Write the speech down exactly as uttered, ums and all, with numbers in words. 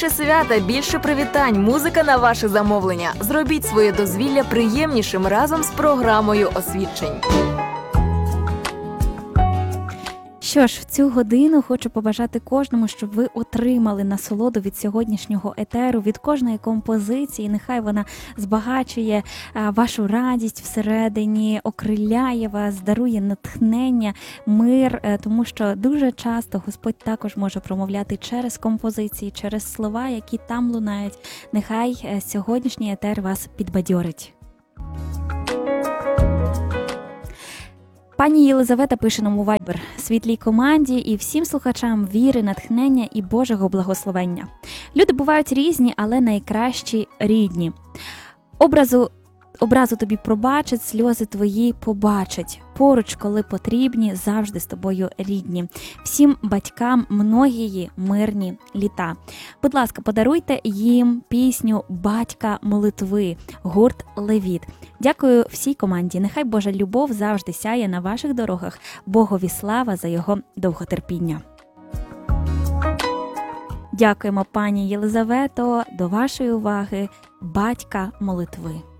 Більше свята, більше привітань, музика на ваше замовлення. Зробіть своє дозвілля приємнішим разом з програмою освідчень. Що ж, в цю годину хочу побажати кожному, щоб ви отримали насолоду від сьогоднішнього етеру, від кожної композиції. Нехай вона збагачує вашу радість всередині, окриляє вас, дарує натхнення, мир, тому що дуже часто Господь також може промовляти через композиції, через слова, які там лунають. Нехай сьогоднішній етер вас підбадьорить. Пані Єлизавета пише нам у Viber: світлій команді і всім слухачам віри, натхнення і Божого благословення. Люди бувають різні, але найкращі рідні. Образу, образу тобі пробачать, сльози твої побачать. Поруч, коли потрібні, завжди з тобою рідні. Всім батькам многії мирні літа. Будь ласка, подаруйте їм пісню «Батька молитви», гурт «Левіт». Дякую всій команді. Нехай Божа любов завжди сяє на ваших дорогах. Богові слава за його довготерпіння. Дякуємо, пані Єлизавето. До вашої уваги «Батька молитви».